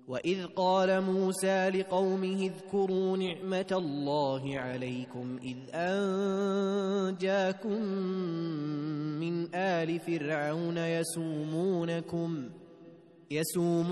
وإذ قال موسى لقومه اذكروا نعمة الله عليكم إذ أنجاكم من آل فرعون يسومونكم